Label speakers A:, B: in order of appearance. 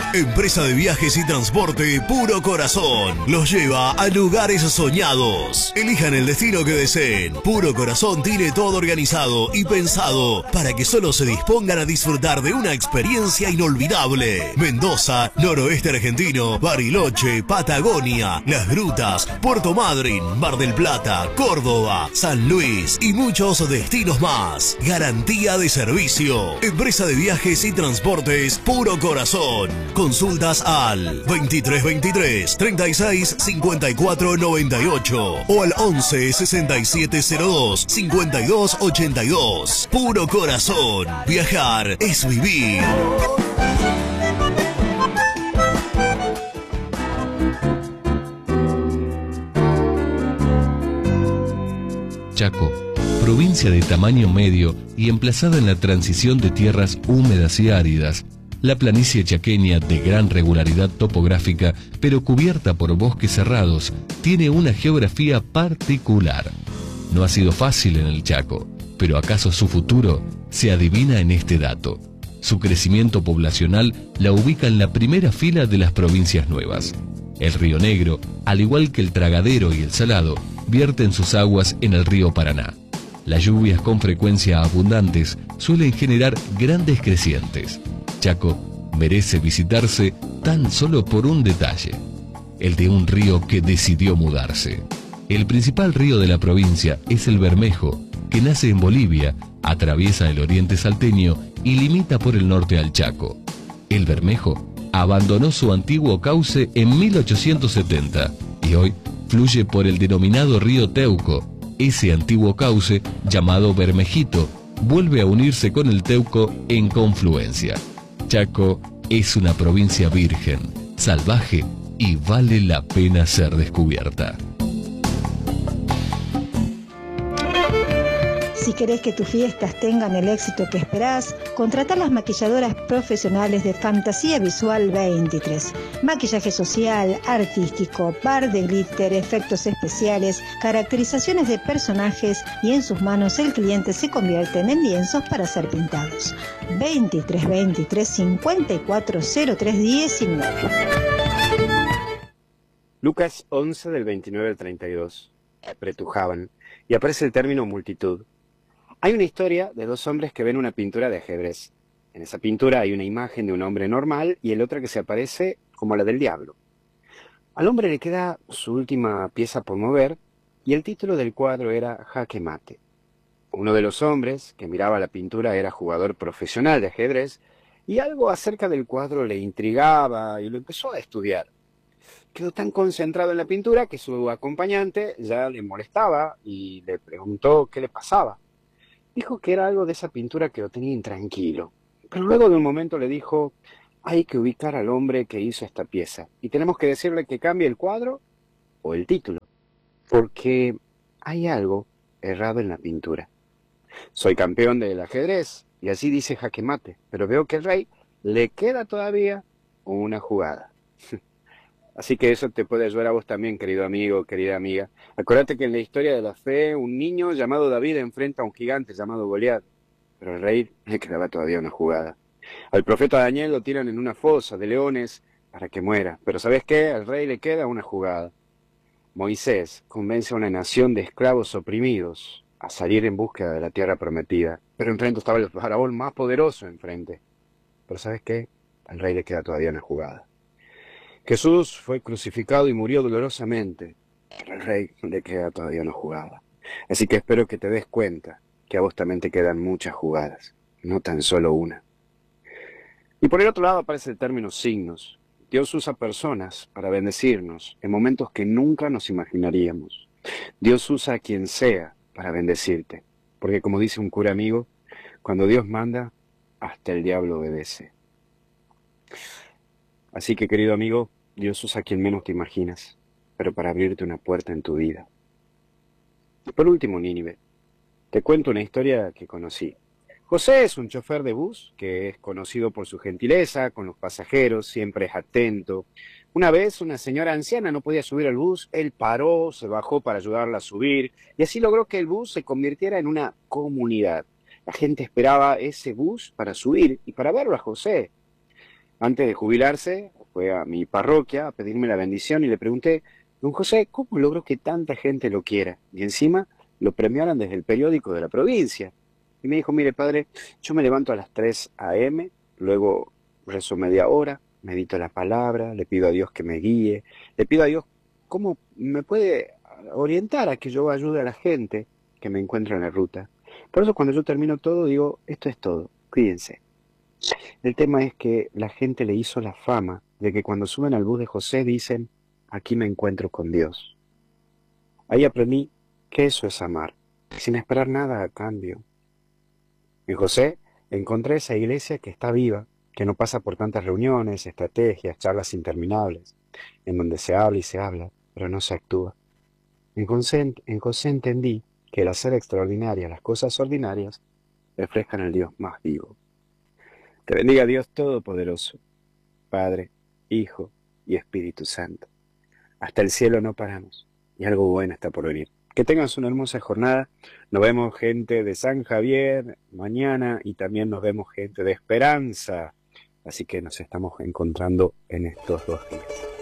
A: Empresa de viajes y transporte Puro Corazón los lleva a lugares soñados. Elijan el destino que deseen. Puro Corazón tiene todo organizado y pensado para que solo se dispongan a disfrutar de una experiencia inolvidable. Mendoza, noroeste argentino, Bariloche, Patagonia, Las Grutas, Puerto Madryn, Mar del Plata, Córdoba, San Luis y muchos destinos más. Garantía de servicio. Empresa de viajes y transportes Puro Corazón. Consultas al 2323 36 54 98 o al 11 67 02 52 82. Puro Corazón. Viajar es vivir.
B: Chaco, provincia de tamaño medio y emplazada en la transición de tierras húmedas y áridas, la planicie chaqueña, de gran regularidad topográfica, pero cubierta por bosques cerrados, tiene una geografía particular. No ha sido fácil en el Chaco, pero acaso su futuro se adivina en este dato. Su crecimiento poblacional la ubica en la primera fila de las provincias nuevas. El Río Negro, al igual que el Tragadero y el Salado, vierten sus aguas en el río Paraná. Las lluvias con frecuencia abundantes suelen generar grandes crecientes. Chaco merece visitarse tan solo por un detalle, el de un río que decidió mudarse. El principal río de la provincia es el Bermejo, que nace en Bolivia, atraviesa el oriente salteño y limita por el norte al Chaco. El Bermejo abandonó su antiguo cauce en 1870 y hoy fluye por el denominado río Teuco. Ese antiguo cauce, llamado Bermejito, vuelve a unirse con el Teuco en confluencia. Chaco es una provincia virgen, salvaje y vale la pena ser descubierta.
C: Si querés que tus fiestas tengan el éxito que esperás, contratá las maquilladoras profesionales de Fantasía Visual 23. Maquillaje social, artístico, par de glitter, efectos especiales, caracterizaciones de personajes y en sus manos el cliente se convierten en lienzos para ser pintados. 2323 540319.
D: Lucas 11 del 29 al 32. Apretujaban y aparece el término multitud. Hay una historia de dos hombres que ven una pintura de ajedrez. En esa pintura hay una imagen de un hombre normal y el otro que se aparece como la del diablo. Al hombre le queda su última pieza por mover y el título del cuadro era Jaque Mate. Uno de los hombres que miraba la pintura era jugador profesional de ajedrez y algo acerca del cuadro le intrigaba y lo empezó a estudiar. Quedó tan concentrado en la pintura que su acompañante ya le molestaba y le preguntó qué le pasaba. Dijo que era algo de esa pintura que lo tenía intranquilo. Pero luego de un momento le dijo, hay que ubicar al hombre que hizo esta pieza y tenemos que decirle que cambie el cuadro o el título, porque hay algo errado en la pintura. Soy campeón del ajedrez y así dice Jaque Mate, pero veo que al rey le queda todavía una jugada. Así que eso te puede ayudar a vos también, querido amigo, querida amiga. Acuérdate que en la historia de la fe, un niño llamado David enfrenta a un gigante llamado Goliat, pero al rey le quedaba todavía una jugada. Al profeta Daniel lo tiran en una fosa de leones para que muera, pero ¿sabes qué? Al rey le queda una jugada. Moisés convence a una nación de esclavos oprimidos a salir en búsqueda de la tierra prometida, pero enfrente estaba el faraón más poderoso enfrente. Pero ¿sabes qué? Al rey le queda todavía una jugada. Jesús fue crucificado y murió dolorosamente, pero al rey le queda todavía una jugada. Así que espero que te des cuenta que a vos también te quedan muchas jugadas, no tan solo una. Y por el otro lado aparece el término signos. Dios usa personas para bendecirnos en momentos que nunca nos imaginaríamos. Dios usa a quien sea para bendecirte, porque como dice un cura amigo, cuando Dios manda, hasta el diablo obedece. Así que, querido amigo, Dios usa a quien menos te imaginas, pero para abrirte una puerta en tu vida. Y por último, Nínive, te cuento una historia que conocí. José es un chofer de bus que es conocido por su gentileza con los pasajeros, siempre es atento. Una vez una señora anciana no podía subir al bus, él paró, se bajó para ayudarla a subir y así logró que el bus se convirtiera en una comunidad. La gente esperaba ese bus para subir y para verlo a José. Antes de jubilarse, fue a mi parroquia a pedirme la bendición y le pregunté, don José, ¿cómo logró que tanta gente lo quiera? Y encima lo premiaran desde el periódico de la provincia. Y me dijo, mire padre, yo me levanto a las 3 a.m., luego rezo media hora, medito la palabra, le pido a Dios que me guíe, le pido a Dios cómo me puede orientar a que yo ayude a la gente que me encuentra en la ruta. Por eso cuando yo termino todo digo, esto es todo, cuídense. El tema es que la gente le hizo la fama de que cuando suben al bus de José dicen, aquí me encuentro con Dios. Ahí aprendí que eso es amar, sin esperar nada a cambio. En José encontré esa iglesia que está viva, que no pasa por tantas reuniones, estrategias, charlas interminables, en donde se habla y se habla, pero no se actúa. En José entendí que el hacer extraordinarias las cosas ordinarias reflejan al Dios más vivo. Te bendiga Dios Todopoderoso, Padre, Hijo y Espíritu Santo. Hasta el cielo no paramos y algo bueno está por venir. Que tengas una hermosa jornada. Nos vemos gente de San Javier mañana y también nos vemos gente de Esperanza. Así que nos estamos encontrando en estos 2 días.